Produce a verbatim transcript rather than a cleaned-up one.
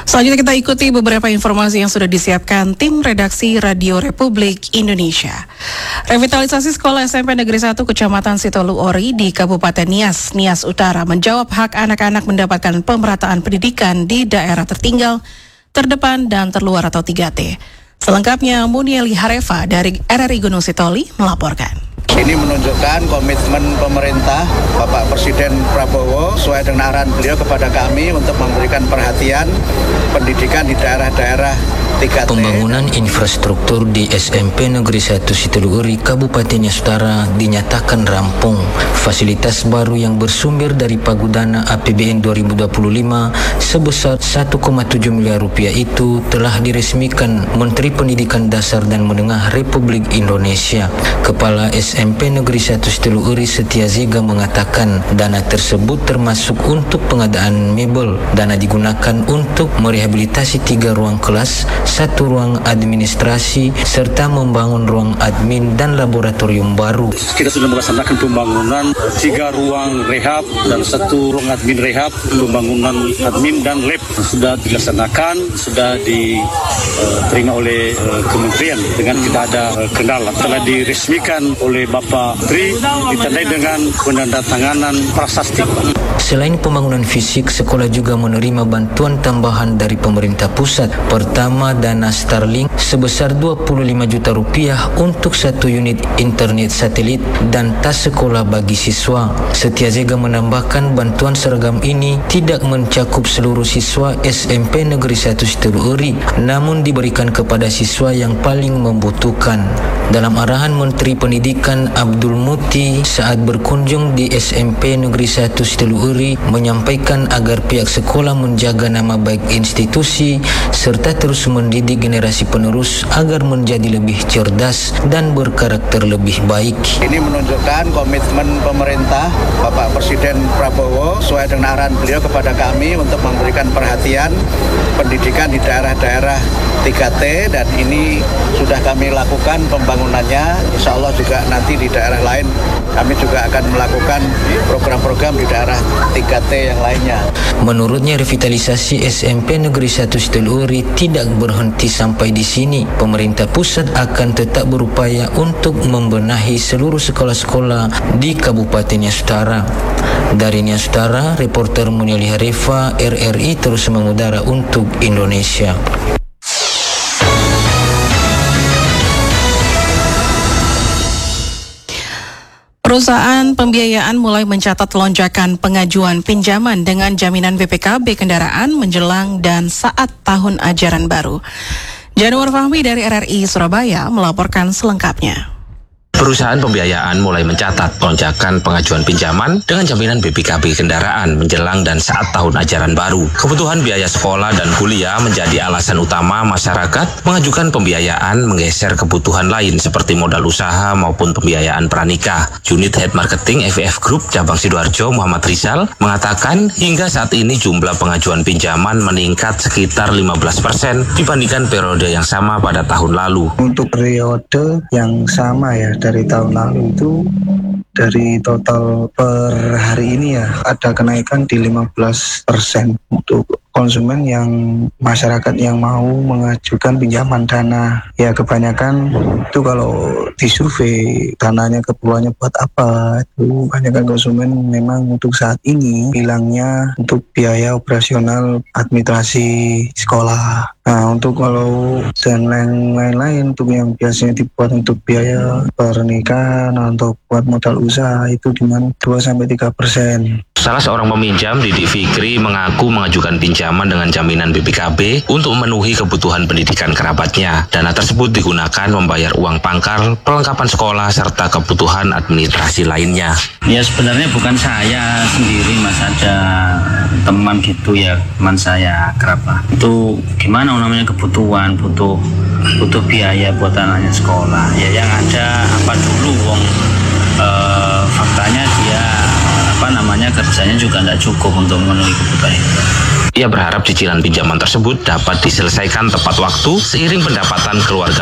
Selanjutnya kita ikuti beberapa informasi yang sudah disiapkan tim redaksi Radio Republik Indonesia. Revitalisasi sekolah S M P Negeri satu Kecamatan Sitolu Ori di Kabupaten Nias, Nias Utara menjawab hak anak-anak mendapatkan pemerataan pendidikan di daerah tertinggal, terdepan, dan terluar atau tiga T. Selengkapnya Munieli Harefa dari R R I Gunung Sitoli melaporkan. Ini menunjukkan komitmen pemerintah Bapak Presiden Prabowo sesuai dengan arahan beliau kepada kami untuk memberikan perhatian pendidikan di daerah-daerah tiga T. Pembangunan infrastruktur di S M P Negeri satu Sitolu Ori, Kabupaten Nias Utara dinyatakan rampung. Fasilitas baru yang bersumber dari Pagudana A P B N dua ribu dua puluh lima sebesar satu koma tujuh miliar rupiah itu telah diresmikan Menteri Pendidikan Dasar dan Menengah Republik Indonesia. Kepala S M P Negeri satu Sitolu Ori Setia Ziga mengatakan dana tersebut termasuk untuk pengadaan mebel. Dana digunakan untuk merehabilitasi tiga ruang kelas, satu ruang administrasi, serta membangun ruang admin dan laboratorium baru. Kita sudah melaksanakan pembangunan tiga ruang rehab dan satu ruang admin rehab, pembangunan admin dan lab sudah dilaksanakan, sudah diterima oleh uh, kementerian dengan tidak ada uh, kendala. Telah diresmikan oleh Bapak Tri, ditandai dengan penandatanganan prasasti. Selain pembangunan fisik, sekolah juga menerima bantuan tambahan dari pemerintah pusat. Pertama, dana Starlink sebesar dua puluh lima juta rupiah untuk satu unit internet satelit dan tas sekolah bagi siswa. Setia Ziga menambahkan bantuan seragam ini tidak mencakup seluruh siswa S M P Negeri satu Sitolu Ori, namun diberikan kepada siswa yang paling membutuhkan. Dalam arahan Menteri Pendidikan Abdul Muti saat berkunjung di S M P Negeri satu Sitolu Ori menyampaikan agar pihak sekolah menjaga nama baik institusi serta terus mendidik generasi penerus agar menjadi lebih cerdas dan berkarakter lebih baik. Ini menunjukkan komitmen pemerintah Bapak Presiden Prabowo sesuai dengan arahan beliau kepada kami untuk memberikan perhatian pendidikan di daerah-daerah tiga T, dan ini sudah kami lakukan pembangunannya. Insya Allah juga nanti di daerah lain kami juga akan melakukan program-program di daerah tiga T yang lainnya. Menurutnya revitalisasi S M P Negeri satu Sitolu Ori tidak berhenti sampai di sini. Pemerintah pusat akan tetap berupaya untuk membenahi seluruh sekolah-sekolah di Kabupaten Nias Utara. Dari Nias Utara, reporter Munieli Harefa R R I terus mengudara untuk Indonesia. Perusahaan pembiayaan mulai mencatat lonjakan pengajuan pinjaman dengan jaminan B P K B kendaraan menjelang dan saat tahun ajaran baru. Januar Fahmi dari R R I Surabaya melaporkan selengkapnya. Perusahaan pembiayaan mulai mencatat lonjakan pengajuan pinjaman dengan jaminan B P K B kendaraan menjelang dan saat tahun ajaran baru. Kebutuhan biaya sekolah dan kuliah menjadi alasan utama masyarakat mengajukan pembiayaan menggeser kebutuhan lain seperti modal usaha maupun pembiayaan pranikah. Unit Head Marketing F F Group Cabang Sidoarjo Muhammad Rizal mengatakan hingga saat ini jumlah pengajuan pinjaman meningkat sekitar lima belas persen dibandingkan periode yang sama pada tahun lalu. Untuk periode yang sama ya, dari tahun lalu itu dari total per hari ini ya ada kenaikan di lima belas persen untuk konsumen yang masyarakat yang mau mengajukan pinjaman dana. Ya kebanyakan itu kalau disurvei dananya keperluannya buat apa, itu kebanyakan konsumen memang untuk saat ini bilangnya untuk biaya operasional administrasi sekolah. Nah untuk kalau dan lain-lain untuk yang biasanya dibuat untuk biaya pernikahan atau buat modal usaha itu dengan dua sampai tiga persen. Salah seorang peminjam, Didi Fikri, mengaku mengajukan pinjaman dengan jaminan B P K B untuk memenuhi kebutuhan pendidikan kerabatnya. Dana tersebut digunakan membayar uang pangkal, perlengkapan sekolah, serta kebutuhan administrasi lainnya. Ya sebenarnya bukan saya sendiri mas, ada teman gitu ya, teman saya kerabat. Itu gimana namanya kebutuhan, butuh butuh biaya buat anaknya sekolah. Ya yang ada apa dulu wong eh, faktanya dia apa namanya kerjanya juga tidak cukup untuk memenuhi kebutuhan itu. Ia berharap cicilan pinjaman tersebut dapat diselesaikan tepat waktu seiring pendapatan keluarga